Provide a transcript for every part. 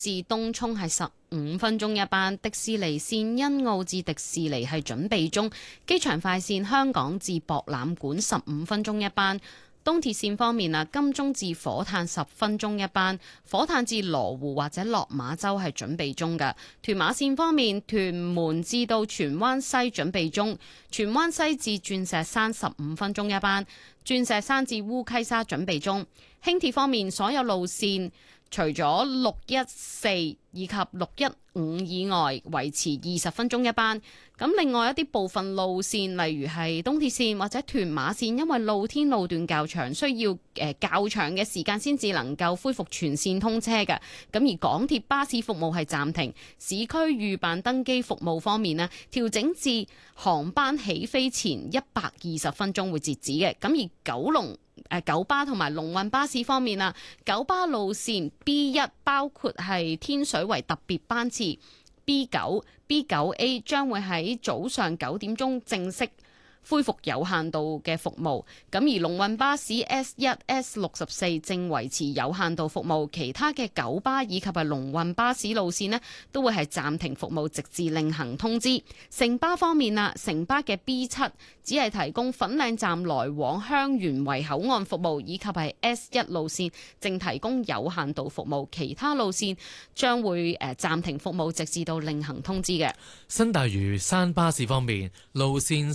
至東涌係15分鐘一班，迪士尼線欣澳至迪士尼係準備中，機場快線香港至博覽館15分鐘一班。東鐵線方面啊，金鐘至火炭10分鐘一班，火炭至羅湖或者落馬洲係準備中嘅。屯馬線方面，屯門至到荃灣西準備中，荃灣西至鑽石山15分鐘一班，鑽石山至烏溪沙準備中。輕鐵方面，所有路線除咗614以及615以外，維持20分鐘一班。咁另外一啲部分路線，例如係東鐵線或者屯馬線，因為露天路段較長，需要較長嘅時間先至能夠恢復全線通車嘅。咁而港鐵巴士服務係暫停，市區預辦登機服務方面呢，調整至航班起飛前120分鐘會截止嘅。咁而九巴同埋龍運巴士方面啊，九巴路線 B1 包括係天水圍特別班次 B9、B9A 將會喺早上9點鐘正式恢復有限度嘅服務，咁而龍運巴士 S1、S64 正維持有限度服務，其他嘅九巴以及係龍運巴士路線呢都會係暫停服務，直至另行通知。城巴方面啊，城巴嘅 B7 只係提供粉嶺站來往香園圍口岸服務，以及係 S1 路線正提供有限度服務，其他路線將會暫停服務，直至到另行通知嘅。 新大嶼山巴士方面，路線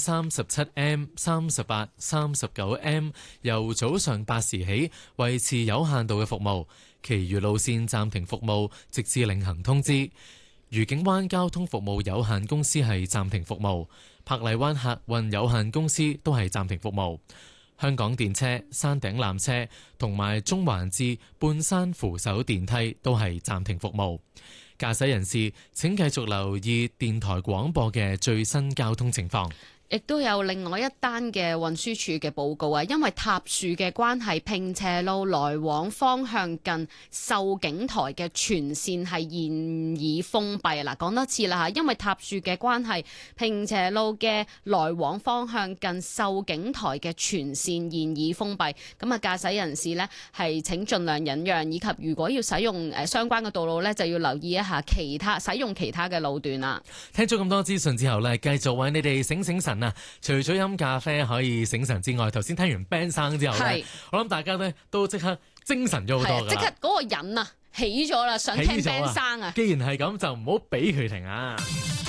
37M、38、39M 由早上8時起維持有限度嘅服務，其餘路線暫停服務，直至另行通知。愉景灣交通服務有限公司係暫停服務，珀麗灣客運有限公司都係暫停服務。香港電車、山頂纜車同埋中環至半山扶手電梯都係暫停服務。駕駛人士請繼續留意電台廣播嘅最新交通情況。 亦都有另外一單嘅運輸署嘅報告啊，因為塌樹嘅關係，坪輋路來往方向近秀景台嘅全線係現已封閉。嗱，講多次啦嚇，因為塌樹嘅關係，坪輋路嘅來往方向近秀景台嘅全線現已封閉。咁啊，駕駛人士呢係請盡量忍讓，以及如果要使用相關嘅道路呢，就要留意一下使用其他嘅路段啦。 聽咗咁多資訊之後呢，繼續為你哋醒醒神。除咗飲咖啡可以醒神之外，頭先聽完 band 聲之後呢，我諗大家呢都即刻精神咗好多㗎， 即刻嗰個癮啊起咗啦，想聽 band 聲啊！ 既然係咁，就唔好俾佢停啊！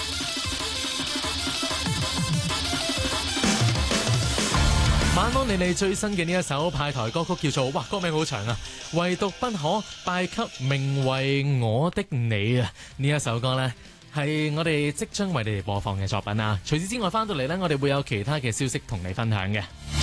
晚安你哋最新嘅呢一首派台歌曲叫做，哇，歌名好長啊，唯獨不可拜給名為我的你啊！呢一首歌呢，係我哋即將為你哋播放嘅作品啊！除此之外，翻到嚟呢，我哋會有其他嘅消息同你分享嘅。